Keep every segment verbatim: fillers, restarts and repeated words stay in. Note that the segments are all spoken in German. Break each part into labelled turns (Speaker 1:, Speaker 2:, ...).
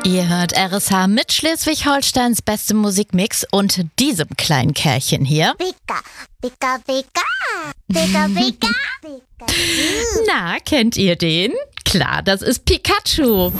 Speaker 1: Ihr hört R S H mit Schleswig-Holsteins bestem Musikmix und diesem kleinen Kerlchen hier.
Speaker 2: Pika, Pika, Pika, Pika, Pika, Pika.
Speaker 1: Na, kennt ihr den? Klar, das ist Pikachu.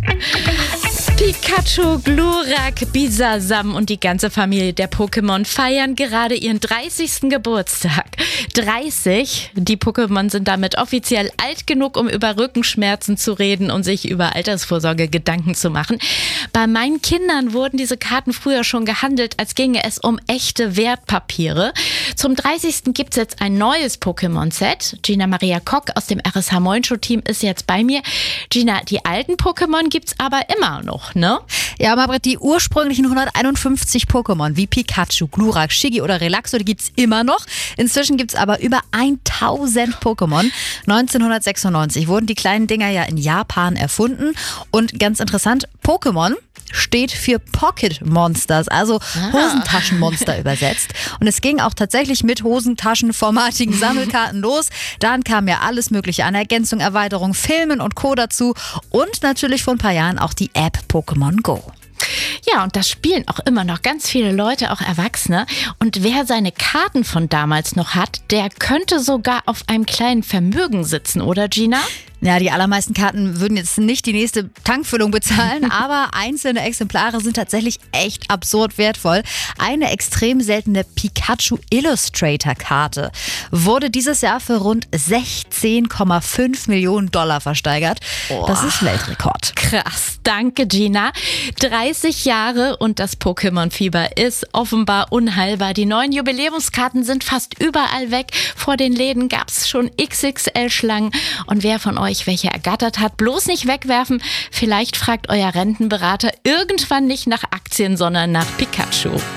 Speaker 1: Pikachu, Glurak, Bisasam und die ganze Familie der Pokémon feiern gerade ihren dreißigsten Geburtstag. dreißig? Die Pokémon sind damit offiziell alt genug, um über Rückenschmerzen zu reden und sich über Altersvorsorge Gedanken zu machen. Bei meinen Kindern wurden diese Karten früher schon gehandelt, als ginge es um echte Wertpapiere. Zum dreißigsten gibt es jetzt ein neues Pokémon-Set. Gina Maria Kock aus dem R S H Moin Show Team ist jetzt bei mir. Gina, die alten Pokémon gibt's aber immer noch, ne?
Speaker 3: Ja, Marbret, die ursprünglichen hunderteinundfünfzig Pokémon wie Pikachu, Glurak, Shiggy oder Relaxo, die gibt's immer noch. Inzwischen gibt's aber über tausend Pokémon. neunzehnhundertsechsundneunzig wurden die kleinen Dinger ja in Japan erfunden. Und ganz interessant, Pokémon steht für Pocket Monsters, also Hosentaschenmonster übersetzt. Und es ging auch tatsächlich mit hosentaschenformatigen Sammelkarten los. Dann kam ja alles mögliche an Ergänzung, Erweiterung, Filmen und Co. dazu. Und natürlich vor ein paar Jahren auch die App Pokémon Go.
Speaker 1: Ja, und das spielen auch immer noch ganz viele Leute, auch Erwachsene. Und wer seine Karten von damals noch hat, der könnte sogar auf einem kleinen Vermögen sitzen, oder Gina?
Speaker 3: Ja, die allermeisten Karten würden jetzt nicht die nächste Tankfüllung bezahlen, aber einzelne Exemplare sind tatsächlich echt absurd wertvoll. Eine extrem seltene Pikachu Illustrator Karte wurde dieses Jahr für rund sechzehn Komma fünf Millionen Dollar versteigert. Das ist Weltrekord.
Speaker 1: Krass, danke Gina. dreißig Jahre und das Pokémon-Fieber ist offenbar unheilbar. Die neuen Jubiläumskarten sind fast überall weg. Vor den Läden gab es schon X X L-Schlangen. Und wer von euch welche ergattert hat, bloß nicht wegwerfen. Vielleicht fragt euer Rentenberater irgendwann nicht nach Aktien, sondern nach Pikachu.